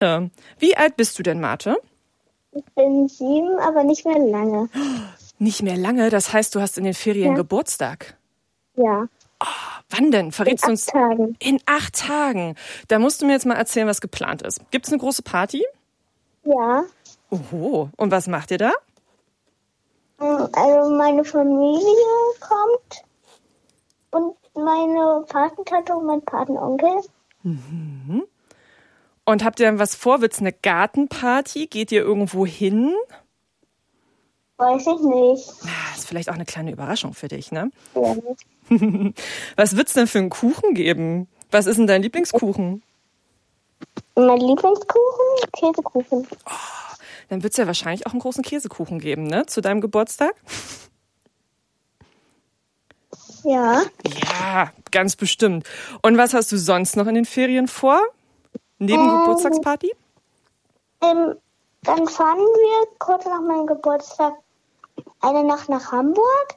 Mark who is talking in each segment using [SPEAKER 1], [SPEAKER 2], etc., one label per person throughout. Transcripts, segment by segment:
[SPEAKER 1] Wie alt bist du denn, Marte?
[SPEAKER 2] Ich bin 7, aber nicht mehr lange.
[SPEAKER 1] Nicht mehr lange, das heißt, du hast in den Ferien Geburtstag.
[SPEAKER 2] Ja.
[SPEAKER 1] Wann denn? Verrätst du uns?
[SPEAKER 2] 8 Tagen.
[SPEAKER 1] In 8 Tagen. Da musst du mir jetzt mal erzählen, was geplant ist. Gibt's eine große Party?
[SPEAKER 2] Ja.
[SPEAKER 1] Oho. Und was macht ihr da?
[SPEAKER 2] Also meine Familie kommt und meine Patentante und mein Patenonkel.
[SPEAKER 1] Und habt ihr dann was vor? Wird's eine Gartenparty? Geht ihr irgendwo hin?
[SPEAKER 2] Weiß ich nicht.
[SPEAKER 1] Ist vielleicht auch eine kleine Überraschung für dich, ne?
[SPEAKER 2] Ja.
[SPEAKER 1] Was wird's denn für einen Kuchen geben? Was ist denn dein Lieblingskuchen?
[SPEAKER 2] Mein Lieblingskuchen? Käsekuchen.
[SPEAKER 1] Dann wird's ja wahrscheinlich auch einen großen Käsekuchen geben, ne? Zu deinem Geburtstag?
[SPEAKER 2] Ja.
[SPEAKER 1] Ja, ganz bestimmt. Und was hast du sonst noch in den Ferien vor? Neben Geburtstagsparty?
[SPEAKER 2] Dann fahren wir kurz nach meinem Geburtstag eine Nacht nach Hamburg.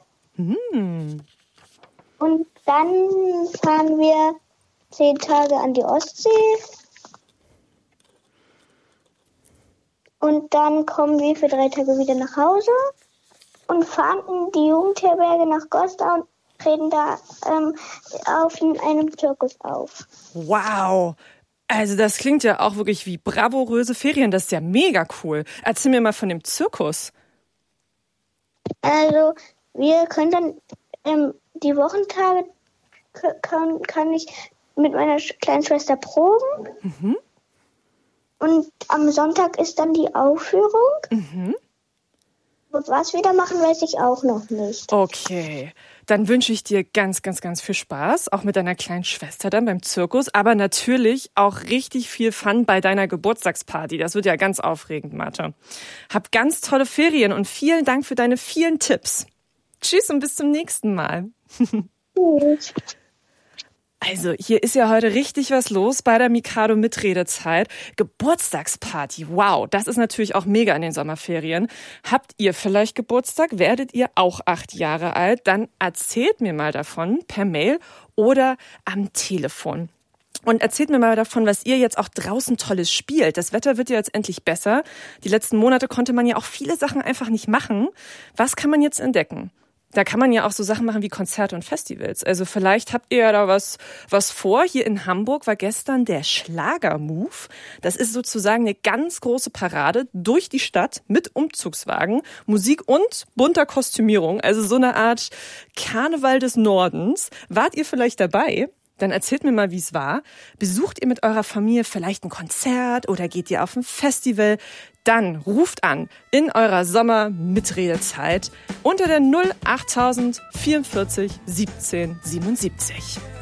[SPEAKER 2] Und dann fahren wir 10 Tage an die Ostsee. Und dann kommen wir für 3 Tage wieder nach Hause und fahren in die Jugendherberge nach Goslar und treten da auf einem Zirkus auf.
[SPEAKER 1] Wow! Also das klingt ja auch wirklich wie bravouröse Ferien. Das ist ja mega cool. Erzähl mir mal von dem Zirkus.
[SPEAKER 2] Also wir können dann die Wochentage kann ich mit meiner kleinen Schwester proben. Und am Sonntag ist dann die Aufführung. Und was wir da machen, weiß ich auch noch nicht.
[SPEAKER 1] Okay, dann wünsche ich dir ganz, ganz, ganz viel Spaß, auch mit deiner kleinen Schwester dann beim Zirkus, aber natürlich auch richtig viel Fun bei deiner Geburtstagsparty. Das wird ja ganz aufregend, Marte. Hab ganz tolle Ferien und vielen Dank für deine vielen Tipps. Tschüss und bis zum nächsten Mal.
[SPEAKER 2] Tschüss.
[SPEAKER 1] Also, hier ist ja heute richtig was los bei der Mikado Mitredezeit. Geburtstagsparty, wow, das ist natürlich auch mega in den Sommerferien. Habt ihr vielleicht Geburtstag? Werdet ihr auch 8 Jahre alt? Dann erzählt mir mal davon per Mail oder am Telefon. Und erzählt mir mal davon, was ihr jetzt auch draußen Tolles spielt. Das Wetter wird ja jetzt endlich besser. Die letzten Monate konnte man ja auch viele Sachen einfach nicht machen. Was kann man jetzt entdecken? Da kann man ja auch so Sachen machen wie Konzerte und Festivals. Also vielleicht habt ihr ja da was vor. Hier in Hamburg war gestern der Schlagermove. Das ist sozusagen eine ganz große Parade durch die Stadt mit Umzugswagen, Musik und bunter Kostümierung. Also so eine Art Karneval des Nordens. Wart ihr vielleicht dabei? Dann erzählt mir mal, wie es war. Besucht ihr mit eurer Familie vielleicht ein Konzert oder geht ihr auf ein Festival? Dann ruft an in eurer Sommer-Mitredezeit unter der 08000 44 17 77.